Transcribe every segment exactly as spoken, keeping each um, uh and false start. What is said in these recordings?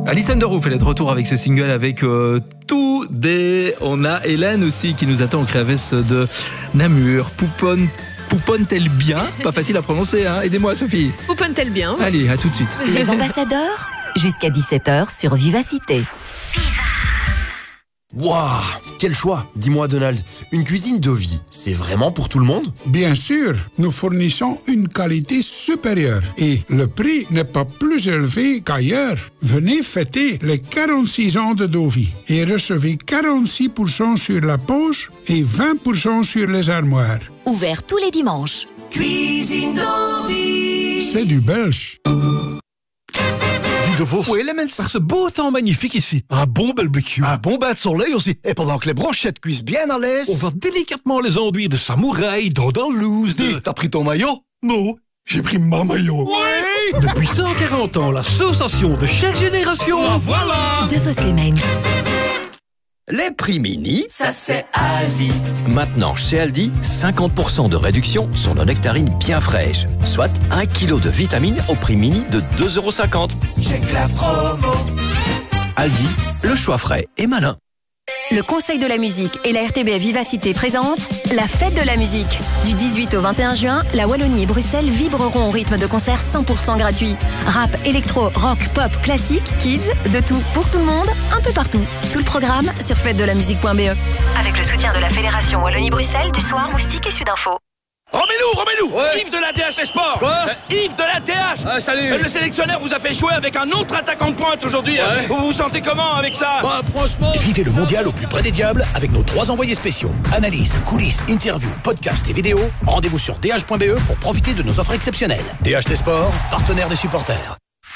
Alison Derouf, elle est de retour avec ce single avec euh, tout des... On a Hélène aussi qui nous attend au Créavès de Namur. Pouponne, pouponne-t-elle bien? Pas facile à prononcer, hein. Aidez-moi Sophie. Pouponne-t-elle bien? Allez, à tout de suite. Les ambassadeurs, jusqu'à dix-sept heures sur Vivacité. Waouh, quel choix! Dis-moi Donald, une cuisine de vie, c'est vraiment pour tout le monde? Bien sûr, nous fournissons une qualité supérieure et le prix n'est pas plus élevé qu'ailleurs. Venez fêter les quarante-six ans de Dovi et recevez quarante-six pour cent sur la poche et vingt pour cent sur les armoires. Ouvert tous les dimanches. Cuisine Dovi. C'est du belge. De vos fouets, les par ce beau temps magnifique ici. Un bon barbecue. Un bon bain de soleil aussi. Et pendant que les brochettes cuisent bien à l'aise, on va délicatement les enduire de samouraï, d'andalouse, de... T'as pris ton maillot? Non, j'ai pris ma maillot. Ouais. Depuis cent quarante ans, l'association de chaque génération. Ah, voilà. De vos Slemens. Les prix mini, ça c'est Aldi. Maintenant chez Aldi, cinquante pour cent de réduction sur nos nectarines bien fraîches. Soit un kilo de vitamines au prix mini de deux euros cinquante. Check la promo. Aldi, le choix frais et malin. Le Conseil de la musique et la R T B F Vivacité présentent la fête de la musique. Du dix-huit au vingt et un juin, la Wallonie et Bruxelles vibreront au rythme de concerts cent pour cent gratuits. Rap, électro, rock, pop, classique, kids, de tout pour tout le monde, un peu partout. Tout le programme sur fête de la musique point b e. Avec le soutien de la Fédération Wallonie-Bruxelles, du Soir, Moustique et Sudinfo. Remets-nous, remets-nous ouais. Yves de la T H Les Sports. Quoi euh, Yves de la T H Ah, salut. euh, Le sélectionneur vous a fait jouer avec un autre attaquant de pointe aujourd'hui. Ouais. euh, Vous vous sentez comment avec ça? Bah, franchement... Vivez le mondial au plus près des diables avec nos trois envoyés spéciaux. Analyse, coulisses, interviews, podcasts et vidéos. Rendez-vous sur d h point b e pour profiter de nos offres exceptionnelles. T H Les Sports, partenaire des supporters.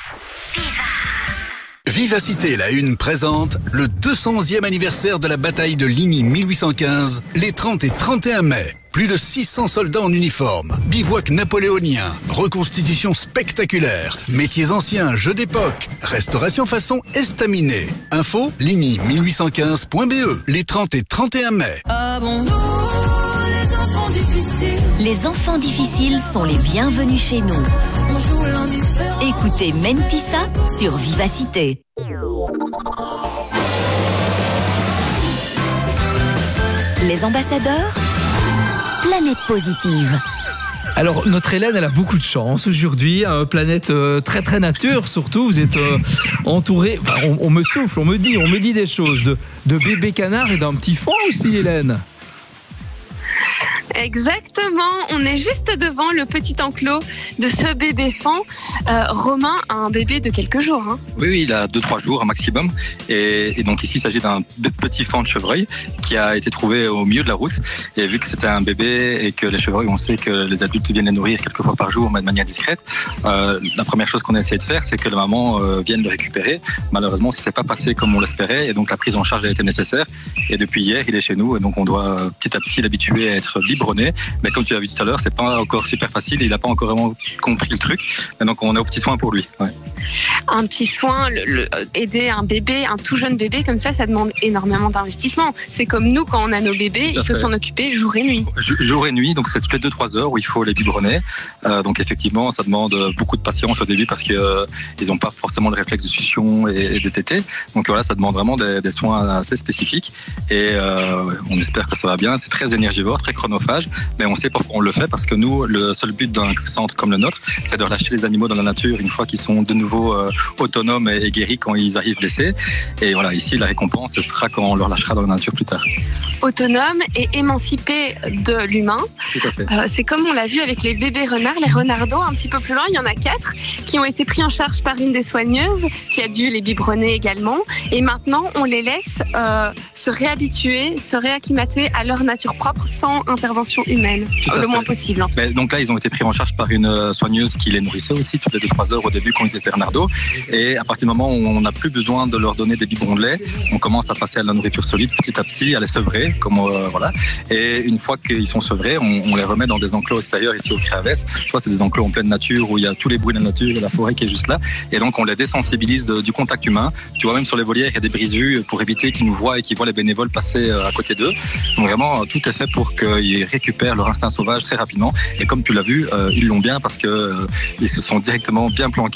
Vivacité, la Une présente le deux centième anniversaire de la bataille de Ligny mille huit cent quinze, les trente et trente et un mai. Plus de six cents soldats en uniforme, bivouac napoléonien, reconstitution spectaculaire, métiers anciens, jeux d'époque, restauration façon estaminet. Info, ligny mille huit cent quinze point b e, les trente et trente et un mai. Ah bon, les enfants difficiles. Les enfants difficiles sont les bienvenus chez nous. On joue l'indifférent. Écoutez Mentissa sur Vivacité. Les ambassadeurs, Planète Positive. Alors, notre Hélène, elle a beaucoup de chance aujourd'hui. Euh, planète euh, très très nature, surtout. Vous êtes euh, entouré. Enfin, on, on me souffle, on me dit, on me dit des choses de, de bébé canard et d'un petit faon aussi, Hélène. Exactement, on est juste devant le petit enclos de ce bébé faon. Euh, Romain a un bébé de quelques jours. Hein. Oui, oui, il a deux trois jours un maximum. Et, et donc ici, il s'agit d'un petit faon de chevreuil qui a été trouvé au milieu de la route. Et vu que c'était un bébé et que les chevreuils, on sait que les adultes viennent les nourrir quelques fois par jour, mais de manière discrète, euh, la première chose qu'on a essayé de faire, c'est que la maman euh, vienne le récupérer. Malheureusement, ça ne s'est pas passé comme on l'espérait. Et donc la prise en charge a été nécessaire. Et depuis hier, il est chez nous. Et donc on doit petit à petit l'habituer à être biberonné. Mais comme tu as vu tout à l'heure, c'est pas encore super facile. Il n'a pas encore vraiment compris le truc. Et donc on est au petit soin pour lui. Ouais. Un petit soin, le, le, aider un bébé, un tout jeune bébé comme ça, ça demande énormément d'investissement. C'est comme nous quand on a nos bébés, il faut s'en occuper jour et nuit. Jour et nuit, donc c'est toutes les deux trois heures où il faut les biberonner. Euh, donc effectivement, ça demande beaucoup de patience au début parce qu'ils euh, n'ont pas forcément le réflexe de succion et, et de tétée. Donc voilà, ça demande vraiment des, des soins assez spécifiques. Et euh, on espère que ça va bien. C'est très énergivore, très chronophage. Mais on sait pourquoi on le fait parce que nous, le seul but d'un centre comme le nôtre, c'est de relâcher les animaux dans la nature une fois qu'ils sont de nouveau euh, autonomes et, et guéris quand ils arrivent blessés. Et voilà, ici, la récompense, ce sera quand on le relâchera dans la nature plus tard. Autonome et émancipé de l'humain. Tout à fait. Euh, c'est comme on l'a vu avec les bébés renards, les renardos, un petit peu plus loin, il y en a quatre qui ont été pris en charge par une des soigneuses qui a dû les biberonner également. Et maintenant, on les laisse euh, se réhabituer, se réacclimater à leur nature propre sans intervention humaine, le fait. moins possible. Hein. Mais donc là, ils ont été pris en charge par une soigneuse qui les nourrissait aussi toutes les deux trois heures au début quand ils étaient renardos. Et à partir du moment où on n'a plus besoin de leur donner des biberons de lait, on commence à passer à la nourriture solide petit à petit, à les sevrer, comme euh, voilà. Et une fois qu'ils sont sevrés, on, on les remet dans des enclos extérieurs ici au Créavès. Soit c'est des enclos en pleine nature où il y a tous les bruits de la nature et la forêt qui est juste là. Et donc on les désensibilise de, du contact humain. Tu vois, même sur les volières, il y a des brises-vues pour éviter qu'ils nous voient et qu'ils voient les bénévoles passer à côté d'eux. Donc vraiment, tout est fait pour qu'ils récupèrent leur instinct sauvage très rapidement. Et comme tu l'as vu, euh, ils l'ont bien parce que euh, ils se sont directement bien planqués dès qu'ils nous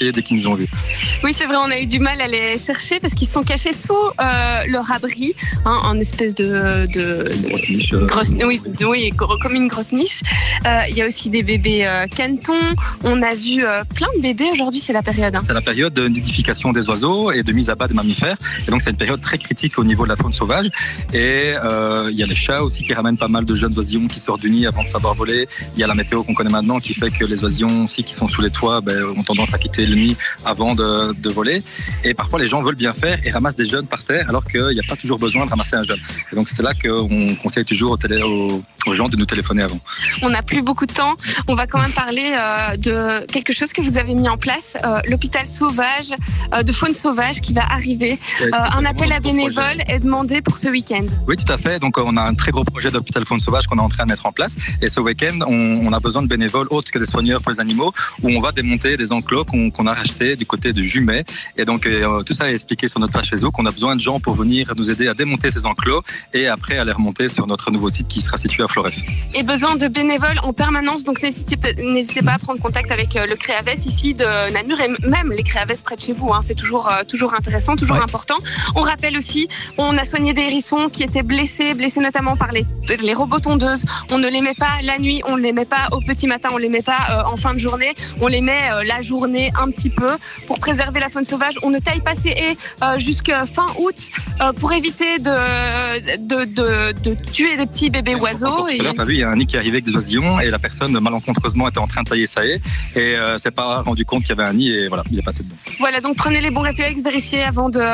ont vus. Oui, c'est vrai, on a eu du mal à les chercher parce qu'ils se sont cachés sous euh, leur abri, hein, en espèce de, de, de grosse niche. Euh, grosse, oui, de, oui, comme une grosse niche. Euh, il y a aussi des bébés euh, canetons. On a vu euh, plein de bébés aujourd'hui, c'est la période. Hein. C'est la période de nidification des oiseaux et de mise à bas des mammifères. Et donc c'est une période très critique au niveau de la faune sauvage. Et euh, il y a les chats aussi qui ramènent pas mal de jeunes oisillons qui sortent du nid avant de savoir voler. Il y a la météo qu'on connaît maintenant qui fait que les oisillons aussi qui sont sous les toits ben, ont tendance à quitter le nid avant de, de voler. Et parfois les gens veulent bien faire et ramassent des jeunes par terre alors qu'il n'y a pas toujours besoin de ramasser un jeune. Et donc c'est là qu'on conseille toujours aux, télé, aux, aux gens de nous téléphoner avant. On n'a plus beaucoup de temps. On va quand même parler euh, de quelque chose que vous avez mis en place, euh, l'hôpital sauvage, euh, de faune sauvage qui va arriver. Ouais, euh, ça, un appel à bénévoles projet. est demandé pour ce week-end. Oui, tout à fait. Donc on a un très gros projet d'hôpital faune sauvage qu'on est en train de mettre en place. Et ce week-end, on, on a besoin de bénévoles autres que des soigneurs pour les animaux, où on va démonter des enclos qu'on, qu'on a rachetés du côté de Jumet. Et donc euh, tout ça est expliqué sur notre page Facebook. On a besoin de gens pour venir nous aider à démonter ces enclos et après à les remonter sur notre nouveau site qui sera situé à Floref. Et besoin de bénévoles en permanence, donc n'hésitez, n'hésitez pas à prendre contact avec le Créaves ici de Namur et même les Créaves près de chez vous. Hein. C'est toujours, euh, toujours intéressant, toujours ouais. important. On rappelle aussi, on a soigné des hérissons qui étaient blessés, blessés notamment par les, les robots tondeuses. On ne les met pas la nuit, on ne les met pas au petit matin, on ne les met pas euh, en fin de journée. On les met euh, la journée un petit peu pour préserver la faune sauvage. On ne taille pas ces haies euh, jusqu'à fin août euh, pour éviter de, de, de, de tuer des petits bébés oiseaux. Tout à l'heure, tu as vu, il y a un nid qui arrivait avec des oisillons et la personne malencontreusement était en train de tailler sa haie et euh, s'est pas rendu compte qu'il y avait un nid et voilà, il est passé dedans. Voilà, donc prenez les bons réflexes, vérifiez avant de,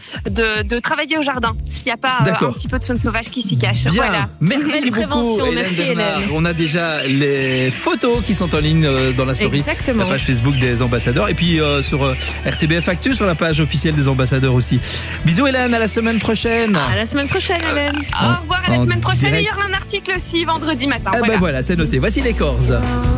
de, de travailler au jardin s'il n'y a pas euh, un petit peu de faune sauvage qui s'y cache. Bien. Voilà. Merci beaucoup, Hélène merci Bernard. Hélène. On a déjà les photos qui sont en ligne dans la story, Exactement. la page Facebook des ambassadeurs et puis euh, sur euh, R T B F Actu, sur la page officielle des ambassadeurs aussi. Bisous Hélène, à la semaine prochaine. À la semaine prochaine Hélène. Euh, Au revoir, à la en semaine prochaine. direct. Et il y aura un article aussi vendredi matin. Ah voilà. ben voilà, c'est noté. Voici les Corses.